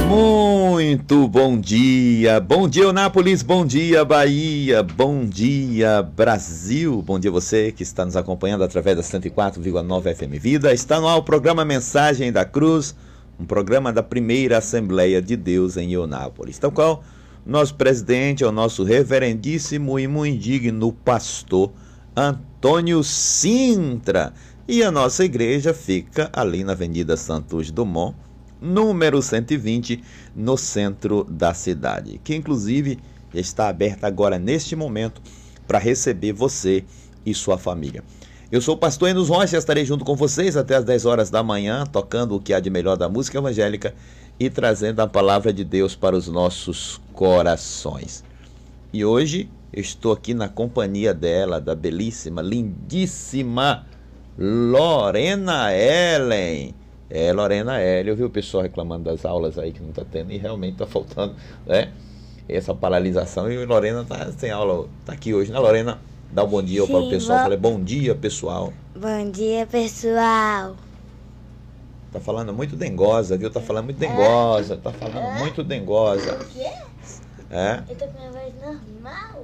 Muito bom dia Eunápolis, bom dia Bahia, bom dia Brasil, bom dia você que está nos acompanhando através da 104,9 FM Vida. Está no ar o programa Mensagem da Cruz, um programa da primeira Assembleia de Deus em Eunápolis. Então qual? Nosso presidente é o nosso reverendíssimo e muito indigno pastor Antônio Sintra, e a nossa igreja fica ali na Avenida Santos Dumont, número 120, no centro da cidade, que inclusive está aberta agora neste momento para receber você e sua família. Eu sou o pastor Enos Rocha, estarei junto com vocês até as 10 horas da manhã, tocando o que há de melhor da música evangélica e trazendo a palavra de Deus para os nossos corações. E hoje eu estou aqui na companhia dela, da belíssima, lindíssima Lorena Ellen. Lorena Ellen, eu vi o pessoal reclamando das aulas aí que não está tendo, e realmente está faltando, né? Essa paralisação, e Lorena está sem aula, está aqui hoje, né, Lorena? Dá um bom dia para o pessoal. Falei, bom dia, pessoal. Bom dia, pessoal. Tá falando muito dengosa, viu? Tá falando muito dengosa, tá falando muito dengosa. O quê? Eu tô com minha voz normal.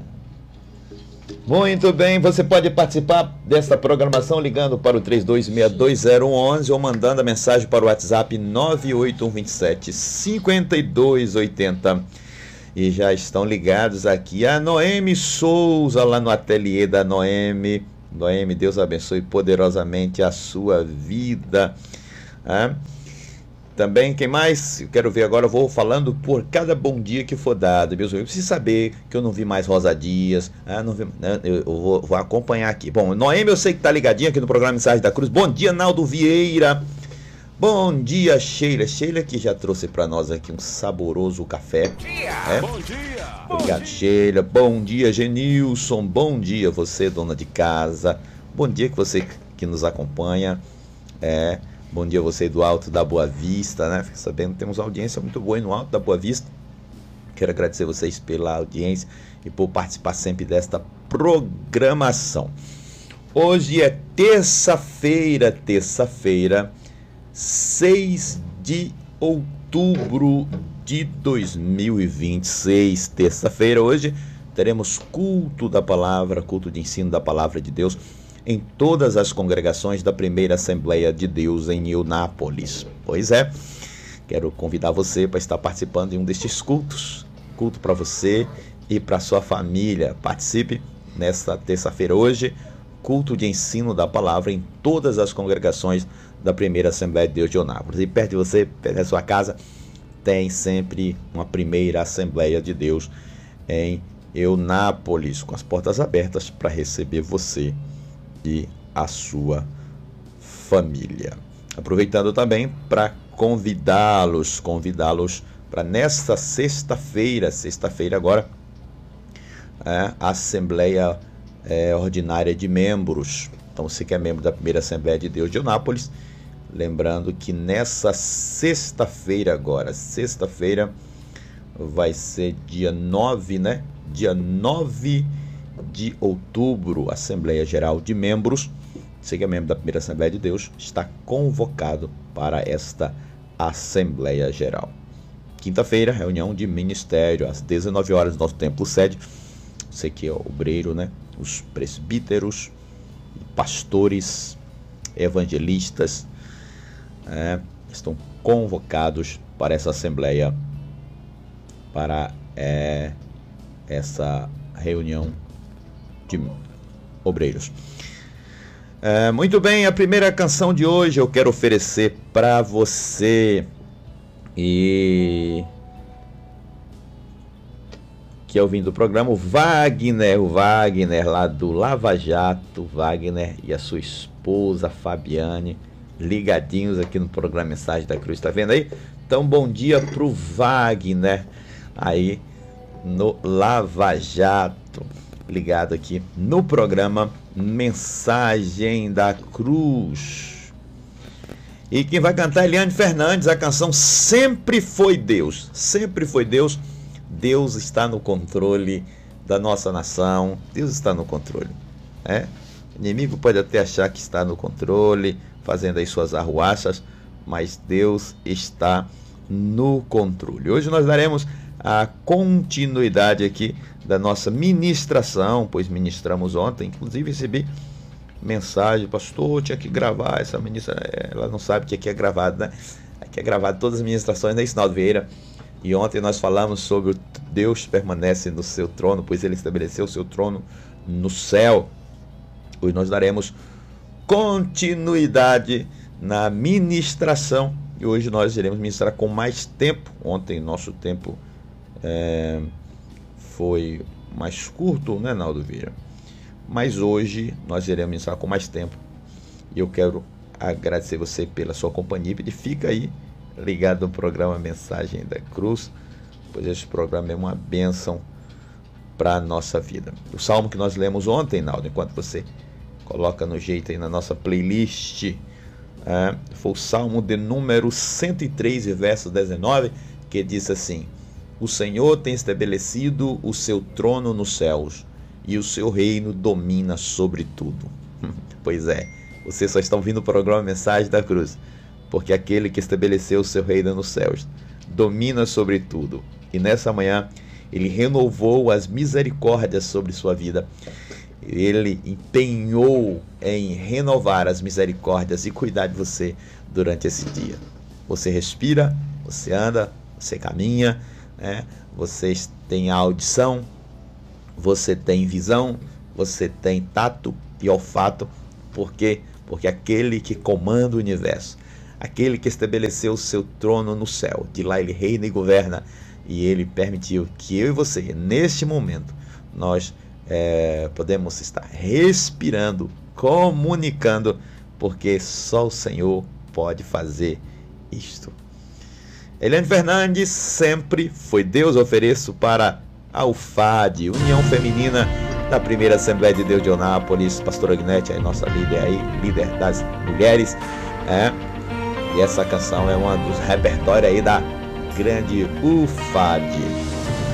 Muito bem, você pode participar desta programação ligando para o 32620111 ou mandando a mensagem para o WhatsApp 981275280. E já estão ligados aqui a Noemi Souza, lá no ateliê da Noemi. Noemi, Deus abençoe poderosamente a sua vida. Também, quem mais? Eu quero ver agora, eu vou falando por cada bom dia que for dado. Meus amigos, preciso saber que eu não vi mais Rosa Dias. Eu vou acompanhar aqui. Bom, Noemi, eu sei que está ligadinha aqui no programa Mensagem da Cruz. Bom dia, Naldo Vieira. Bom dia, Sheila. Sheila que já trouxe para nós aqui um saboroso café. Bom dia! Bom dia! Obrigado, Sheila. Bom dia, Genilson. Bom dia, você, dona de casa. Bom dia que você que nos acompanha. Bom dia você do Alto da Boa Vista, né? Fique sabendo que temos uma audiência muito boa aí no Alto da Boa Vista. Quero agradecer vocês pela audiência e por participar sempre desta programação. Hoje é terça-feira, 6 de outubro de 2026. Terça-feira, hoje teremos culto da palavra, culto de ensino da palavra de Deus em todas as congregações da primeira Assembleia de Deus em Eunápolis. Pois é, quero convidar você para estar participando de um destes cultos. Culto para você e para sua família. Participe nesta terça-feira hoje, culto de ensino da palavra em todas as congregações da primeira Assembleia de Deus de Eunápolis. E perto de você, perto da sua casa, tem sempre uma primeira Assembleia de Deus em Eunápolis, com as portas abertas para receber você e a sua família. Aproveitando também para convidá-los para nesta sexta-feira agora, a Assembleia Ordinária de Membros. Então você que é membro da primeira Assembleia de Deus de Eunápolis, lembrando que nessa sexta-feira agora, vai ser dia 9, né? Dia 9 de outubro, Assembleia Geral de Membros. Você que é membro da primeira Assembleia de Deus está convocado para esta Assembleia Geral. Quinta-feira, reunião de ministério às 19 horas no nosso templo sede. Você que é obreiro, né? Os presbíteros, pastores, evangelistas estão convocados para essa Assembleia, para essa reunião de obreiros. Muito bem, a primeira canção de hoje eu quero oferecer para você e que é ouvindo o programa, o Wagner lá do Lava Jato, Wagner e a sua esposa Fabiane, ligadinhos aqui no programa Mensagem da Cruz, tá vendo aí? Então bom dia pro Wagner aí no Lava Jato, ligado aqui no programa Mensagem da Cruz. E quem vai cantar é Eliane Fernandes, a canção Sempre Foi Deus. Sempre foi Deus. Deus está no controle da nossa nação. Deus está no controle. O inimigo pode até achar que está no controle, fazendo aí suas arruaças, mas Deus está no controle. Hoje nós daremos a continuidade aqui da nossa ministração, pois ministramos ontem, inclusive recebi mensagem: pastor, tinha que gravar essa ministração. Ela não sabe que aqui é gravado, né? Aqui é gravado todas as ministrações da Sinaldo Vieira. E ontem nós falamos sobre Deus permanece no seu trono, pois ele estabeleceu o seu trono no céu. Hoje nós daremos continuidade na ministração e hoje nós iremos ministrar com mais tempo. Ontem nosso tempo foi mais curto, né, Naldo Vieira? Mas hoje nós iremos ministrar com mais tempo. E eu quero agradecer você pela sua companhia. Ele fica aí ligado no programa Mensagem da Cruz, pois esse programa é uma bênção para a nossa vida. O salmo que nós lemos ontem, Naldo, enquanto você coloca no jeito aí na nossa playlist, foi o salmo de número 103, verso 19, que diz assim: o Senhor tem estabelecido o seu trono nos céus e o seu reino domina sobre tudo. Pois é, vocês só estão ouvindo o programa Mensagem da Cruz porque aquele que estabeleceu o seu reino nos céus domina sobre tudo. E nessa manhã ele renovou as misericórdias sobre sua vida. Ele empenhou em renovar as misericórdias e cuidar de você durante esse dia. Você respira, você anda, você caminha, né? Você tem audição, você tem visão, você tem tato e olfato. Por quê? Porque aquele que comanda o universo, aquele que estabeleceu o seu trono no céu, de lá ele reina e governa, e ele permitiu que eu e você, neste momento, nós podemos estar respirando, comunicando, porque só o Senhor pode fazer isto. Eliane Fernandes, sempre foi Deus. Ofereço para a UFAD, União Feminina da Primeira Assembleia de Deus de Onápolis, pastora Agnete, nossa líder aí, líder das mulheres, e essa canção é uma dos repertórios aí da grande UFAD.